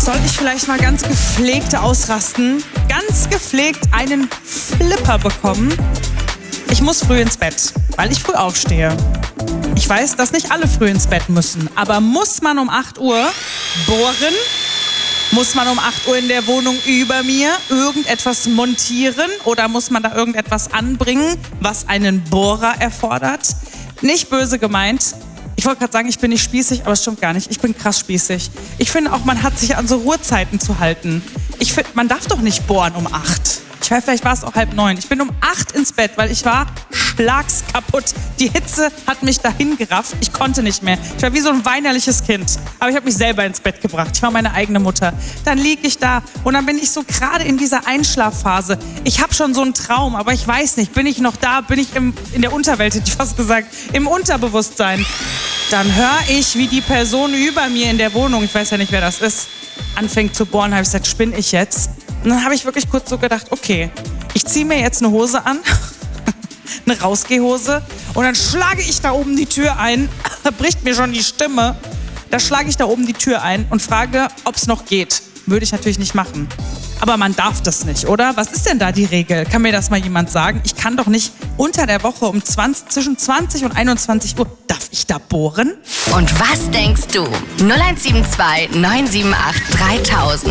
soll ich vielleicht mal ganz gepflegt ausrasten? Ganz gepflegt einen Flipper bekommen? Ich muss früh ins Bett, weil ich früh aufstehe. Ich weiß, dass nicht alle früh ins Bett müssen, aber muss man um 8 Uhr bohren? Muss man um 8 Uhr in der Wohnung über mir irgendetwas montieren oder muss man da irgendetwas anbringen, was einen Bohrer erfordert? Nicht böse gemeint. Ich wollte gerade sagen, ich bin nicht spießig, aber es stimmt gar nicht. Ich bin krass spießig. Ich finde auch, man hat sich an so Ruhezeiten zu halten. Ich finde, man darf doch nicht bohren um 8. Ich weiß, vielleicht war es auch 8:30. Ich bin um 8 ins Bett, weil ich war schlagskaputt. Die Hitze hat mich dahin gerafft. Ich konnte nicht mehr. Ich war wie so ein weinerliches Kind. Aber ich habe mich selber ins Bett gebracht. Ich war meine eigene Mutter. Dann liege ich da und dann bin ich so gerade in dieser Einschlafphase. Ich habe schon so einen Traum, aber ich weiß nicht, bin ich noch da? Bin ich in der Unterwelt, hätte ich fast gesagt, im Unterbewusstsein? Dann höre ich, wie die Person über mir in der Wohnung, ich weiß ja nicht, wer das ist, anfängt zu bohren. Habe ich gesagt, spinne ich jetzt? Und dann habe ich wirklich kurz so gedacht, okay, ich ziehe mir jetzt eine Hose an, eine Rausgehhose und dann schlage ich da oben die Tür ein, da bricht mir schon die Stimme, da schlage ich da oben die Tür ein und frage, ob es noch geht. Würde ich natürlich nicht machen. Aber man darf das nicht, oder? Was ist denn da die Regel? Kann mir das mal jemand sagen? Ich kann doch nicht unter der Woche zwischen 20 und 21 Uhr, darf ich da bohren? Und was denkst du? 0172 978 3000.